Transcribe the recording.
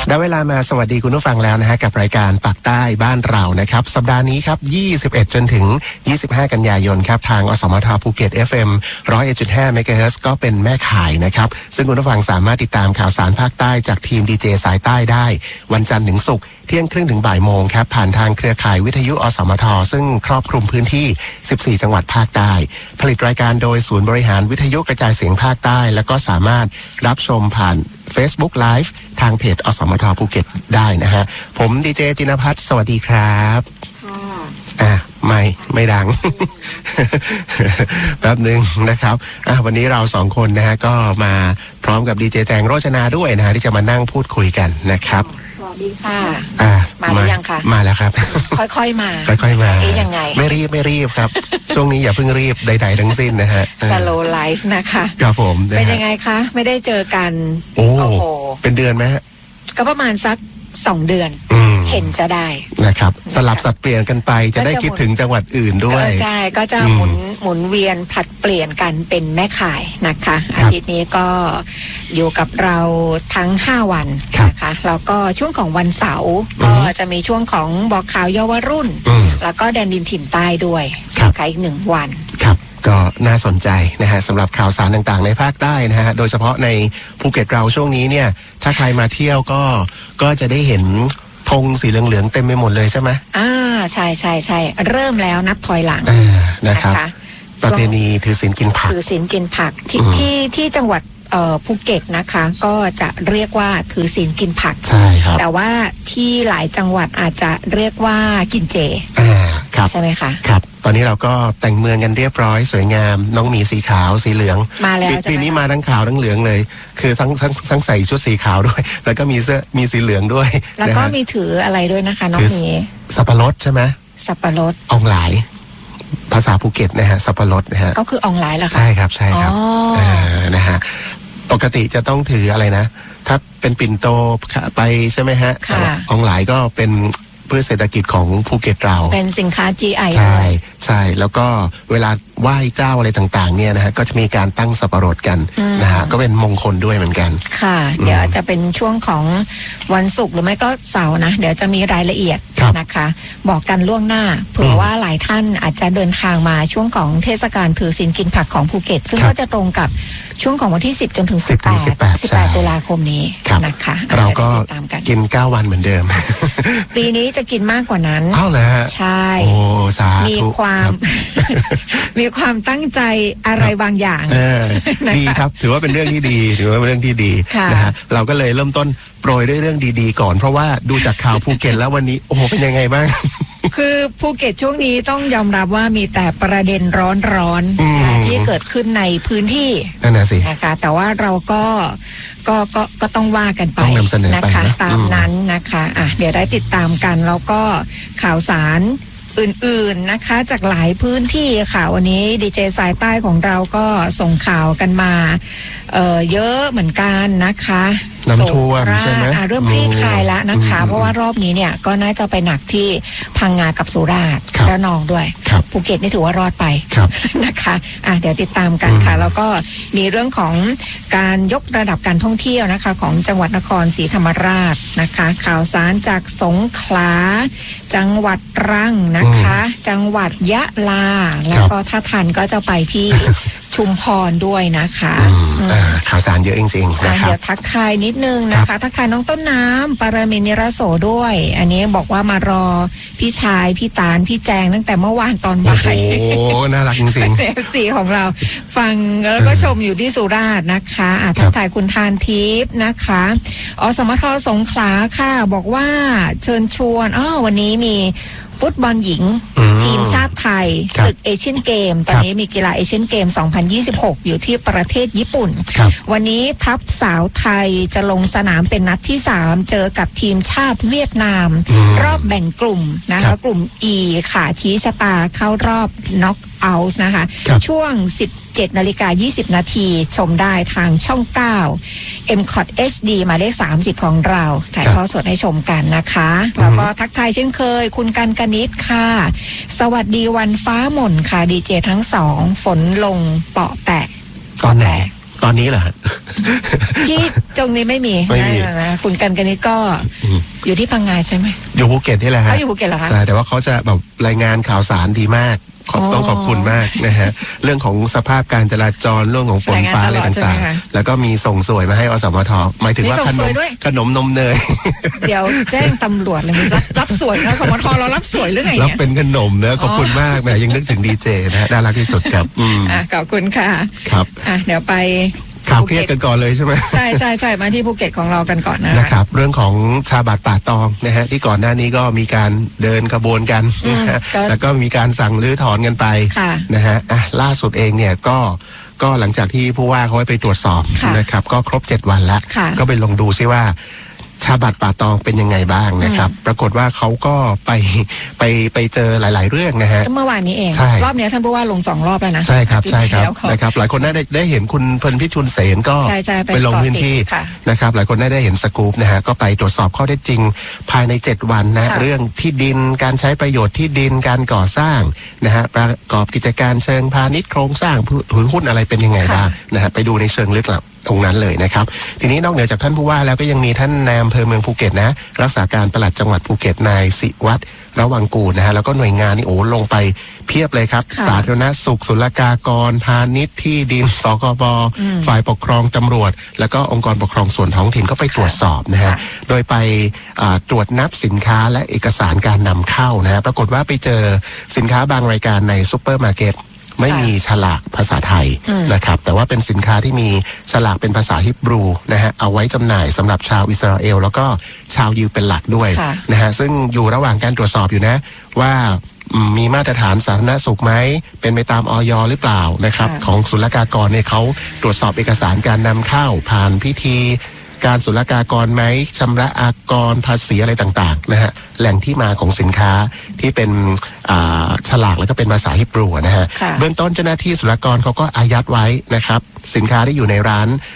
ได้เวลามาสวัสดีคุณผู้ฟังแล้วนะฮะกับรายการปากใต้บ้านเรานะครับสัปดาห์นี้ครับ21จนถึง25กันยายนครับทางอสมทภูเก็ต FM 101.5 เมกะเฮิรตซ์ก็เป็นแม่ข่ายนะครับซึ่งคุณผู้ฟังสามารถติดตามข่าวสารภาคใต้จากทีมดีเจสายใต้ได้วันจันทร์ถึงศุกร์เที่ยงครึ่งถึงบ่ายโมงครับผ่านทางเครือข่ายวิทยุอสมทซึ่งครอบคลุมพื้นที่14จังหวัดภาคใต้ผลิตรายการโดยศูนย์บริหารวิทยุกระจายเสียงภาคใต้แล้วก็สามารถรับชมผ่าน Facebook Live ทางเพจอสมทภูเก็ตได้นะฮะผมดีเจจินภัทรสวัสดีครับไม่ดัง แป๊บนึงนะครับวันนี้เราสองคนนะฮะก็มาพร้อมกับดีเจแจงโรจนาด้วยนะฮะที่จะมานั่งพูดคุยกันนะครับสวัสดีค่ะมาหรือยังคะมาแล้วครับค่อยๆมายังไงไม่รีบครับช่วงนี้อย่าเพิ่งรีบใดๆทั้งสิ้นนะฮะ Slow Life นะคะครับผมเป็นยังไงคะไม่ได้เจอกันโอ้เป็นเดือนไหมฮะก็ประมาณสัก2 เดือนเห็นจะได้นะครับสลับสับเปลี่ยนกันไปจะได้คิดถึงจังหวัดอื่นด้วยใช่ก็จะหมุนเวียนผลัดเปลี่ยนกันเป็นแม่ข่ายนะคะอาทิตย์นี้ก็อยู่กับเราทั้ง5วันนะคะแล้วก็ช่วงของวันเสาร์ก็จะมีช่วงของบอกข่าวเยาวรุ่นแล้วก็แดนดินถิ่นใต้ด้วยอีก1 วันครับก็น่าสนใจนะฮะสำหรับข่าวสารต่างๆในภาคใต้นะฮะโดยเฉพาะในภูเก็ตเราช่วงนี้เนี่ยถ้าใครมาเที่ยวก็จะได้เห็นธงสีเหลืองๆเต็มไปหมดเลยใช่ไหมใช่เริ่มแล้วนับถอยหลังนะครับประเพณีถือศีลกินผักที่จังหวัดภูเก็ตนะคะก็จะเรียกว่าถือศีลกินผักใช่ครับแต่ว่าที่หลายจังหวัดอาจจะเรียกว่ากินเจใช่ไหมคะครับตอนนี้เราก็แต่งเมืองกันเรียบร้อยสวยงามน้องหมีสีขาวสีเหลืองมาแล้วปีนี้มาทั้งขาวทั้งเหลืองเลยคือทั้งใส่ชุดสีขาวด้วยแล้วก็มีเสื้อมีสีเหลืองด้วยแล้วก็มีถืออะไรด้วยนะคะน้องหมีสับปะรดใช่ไหมสับปะรดอองหลายภาษาภูเก็ตนะฮะสับปะรดนะฮะก็คืออองหลายเหรอคะใช่ครับนะฮะปกติจะต้องถืออะไรนะถ้าเป็นปิ่นโตไปใช่ไหมฮะอองหลายก็เป็นเพื่อเศรษฐกิจของภูเก็ตเราเป็นสินค้า GI ใช่แล้วก็เวลาไหว้เจ้าอะไรต่างๆเนี่ยนะฮะก็จะมีการตั้งสับปะรดกันนะฮะก็เป็นมงคลด้วยเหมือนกันค่ะเดี๋ยวจะเป็นช่วงของวันศุกร์หรือไม่ก็เสาร์นะเดี๋ยวจะมีรายละเอียดนะคะบอกกันล่วงหน้าเผื่อว่าหลายท่านอาจจะเดินทางมาช่วงของเทศกาลถือศีลกินผักของภูเก็ตซึ่งก็จะตรงกับช่วงของวันที่10จนถึง18ตุลาคมนี้นะคะเราก็กิน9วันเหมือนเดิมปีนี้จะกินมากกว่านั้นอ้าวเหรอใช่โอ้สาธุมีความตั้งใจอะไรบางอย่างดีครับถือว่าเป็นเรื่องที่ดีนะฮะเราก็เลยเริ่มต้นโปรยด้วยเรื่องดีๆก่อนเพราะว่าดูจากข่าวภูเก็ตแล้ววันนี้โอ้โหเป็นยังไงบ้างคือภูเก็ตช่วงนี้ต้องยอมรับว่ามีแต่ประเด็นร้อนที่เกิดขึ้นในพื้นที่นั่นน่ะสินะคะแต่ว่าเราก็ต้องว่ากันไปนะคะตามนั้นนะคะเดี๋ยวได้ติดตามกันแล้วก็ข่าวสารอื่นๆนะคะจากหลายพื้นที่ค่ะวันนี้ดีเจสายใต้ของเราก็ส่งข่าวกันมาเยอะเหมือนกันนะคะน้ำท่วมใช่ไหมเริ่มคลี่คลายแล้วนะคะเพราะว่ารอบนี้เนี่ยก็น่าจะไปหนักที่พังงากับสุราษฎร์ระนองด้วยภูเก็ตนี่ถือว่ารอดไปนะคะเดี๋ยวติดตามกันค่ะแล้วก็มีเรื่องของการยกระดับการท่องเที่ยวนะคะของจังหวัดนครศรีธรรมราชนะคะข่าวสารจากสงขลาจังหวัดตรังนะคะจังหวัดยะลาแล้วก็ถ้าทันก็จะไปที่ชุมพรด้วยนะคะข่าวสารเยอะจริงๆนะครับเดี๋ยวทักทายนิดนึงนะคะทักทายน้องต้นน้ำปรมินทร์นิรโสด้วยอันนี้บอกว่ามารอพี่ชายพี่ตาลพี่แจงตั้งแต่เมื่อวานตอนบ่ายโอ้น่ารักจริงๆสีของเราฟังแล้วก็ชมอยู่ที่สุราษฎร์นะคะทักทายคุณทานทิพย์นะคะอสมทสงขลาค่ะบอกว่าเชิญชวนวันนี้มีฟุตบอลหญิงทีมชาติไทยศึกเอเชียนเกมตอนนี้มีกีฬาเอเชียนเกม 2026 อยู่ที่ประเทศญี่ปุ่นวันนี้ทัพสาวไทยจะลงสนามเป็นนัดที่3เจอกับทีมชาติเวียดนามรอบแบ่งกลุ่มนะคะกลุ่ม E ค่ะชี้ชะตาเข้ารอบน็อกเอาท์นะคะช่วง17:20 นาทีชมได้ทางช่อง9 MCOT HD หมายเลข30ของเราถ่ายทอดสดให้ชมกันนะคะแล้วก็ทักทายเช่นเคยคุณกันกนิษฐ์ค่ะสวัสดีวันฟ้าหม่นค่ะดีเจทั้ง2ฝนลงเปาะแปะตอนไหนตอนนี้เหรอฮะที่ตรงนี้ไม่มีนะคุณกันนิดก็อยู่ที่พังงาใช่ไหมอยู่ภูเก็ตนี่แหละฮะเขาอยู่ภูเก็ตเหรอคะใช่แต่ว่าเขาจะแบบรายงานข่าวสารดีมากต้องขอบคุณมากนะฮะเรื่องของสภาพการจราจรเรื่องของฝนฟ้าอะไรต่างๆแล้วก็มีส่งสวยมาให้อสมทหมายถึงว่าขนมนมเนยเดี๋ยวแจ้งตำรวจเลยรับสวยนะอสมทเรารับสวยหรือไงรับเป็นขนมเนอะขอบคุณมากแหมยังนึกถึงดีเจนะฮะน่ารักที่สุดครับขอบคุณค่ะครับเดี๋ยวไปข่าวเครียดกันก่อนเลยใช่ไหมใช่มาที่ภูเก็ตของเรากันก่อนนะครับเรื่องของชาบัตรป่าตองนะฮะที่ก่อนหน้านี้ก็มีการเดินขบวนกันนะฮะแล้วก็มีการสั่งรื้อถอนกันไปนะฮะล่าสุดเองเนี่ยก็หลังจากที่ผู้ว่าเขาไปตรวจสอบนะครับก็ครบ7 วันแล้วก็ไปลงดูซิว่าชาบัตรป่าตองเป็นยังไงบ้างนะครับปรากฏว่าเขาก็ไปเจอหลายๆเรื่องนะฮะเมื่อวานนี้เองรอบนี้ท่านผู้ว่าลง2 รอบแล้วนะใช่ครับนะครับหลายคนได้เห็นคุณเพลินพิชุนเสนก็ไปลงพื้นที่นะครับหลายคนได้เห็นสกู๊ปนะฮะก็ไปตรวจสอบข้อเท็จจริงภายใน7 วันนะเรื่องที่ดินการใช้ประโยชน์ที่ดินการก่อสร้างนะฮะประกอบกิจการเชิงพาณิชย์โครงสร้างถือหุ้นอะไรเป็นยังไงบ้างนะฮะไปดูในเชิงลึกตรงนั้นเลยนะครับทีนี้นอกเหนือจากท่านผู้ว่าแล้วก็ยังมีท่านนายอำเภอเมืองภูเก็ตนะรักษาการปลัดจังหวัดภูเก็ตนายศิวัฒน์ระวังกูลนะฮะแล้วก็หน่วยงานนี่ลงไปเพียบเลยครับสาธารณสุขศุลกากรพาณิชย์ที่ดินสกบฝ่ายปกครองตำรวจแล้วก็องค์กรปกครองส่วนท้องถิ่นก็ไปตรวจสอบนะฮะโดยไปตรวจนับสินค้าและเอกสารการนำเข้านะฮะปรากฏว่าไปเจอสินค้าบางรายการในซุปเปอร์มาร์เก็ตไม่มีฉลากภาษาไทยนะครับแต่ว่าเป็นสินค้าที่มีฉลากเป็นภาษาฮิบรูนะฮะเอาไว้จำหน่ายสำหรับชาวอิสราเอลแล้วก็ชาวยิวเป็นหลักด้วยนะฮะซึ่งอยู่ระหว่างการตรวจสอบอยู่นะว่ามีมาตรฐานสาธารณสุขไหมเป็นไปตามอย.หรือเปล่านะครับของศุลกากรเนี่ยเขาตรวจสอบเอกสารการนำเข้าผ่านพิธีการศุลกากรไหมชำระอากรภาษีอะไรต่างๆนะฮะแหล่งที่มาของสินค้าที่เป็นฉลากแล้วก็เป็นภาษาฮิบรูนะฮะเบื้องต้นเจ้าหน้าที่ศุลกากรเขาก็อายัดไว้นะครับสินค้าที่อยู่ในร้าน